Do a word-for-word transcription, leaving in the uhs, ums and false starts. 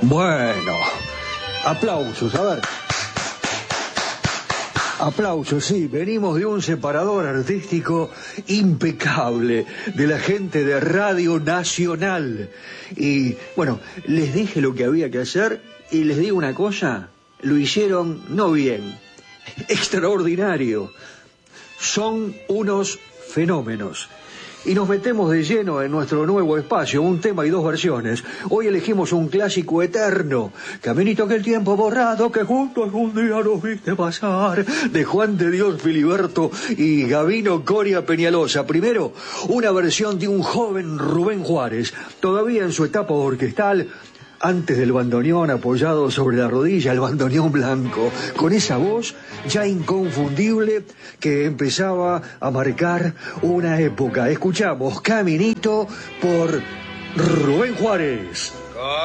Bueno, aplausos, a ver. Aplausos, sí, venimos de un separador artístico impecable de la gente de Radio Nacional. Y, bueno, les dije lo que había que hacer y les digo una cosa, lo hicieron no bien, extraordinario. Son unos fenómenos. Y nos metemos de lleno en nuestro nuevo espacio, un tema y dos versiones. Hoy elegimos un clásico eterno, Caminito que el tiempo borrado, que juntos algún día nos viste pasar, de Juan de Dios Filiberto y Gabino Coria Peñalosa. Primero, una versión de un joven Rubén Juárez, todavía en su etapa orquestal, antes del bandoneón apoyado sobre la rodilla, el bandoneón blanco, con esa voz ya inconfundible que empezaba a marcar una época. Escuchamos Caminito por Rubén Juárez.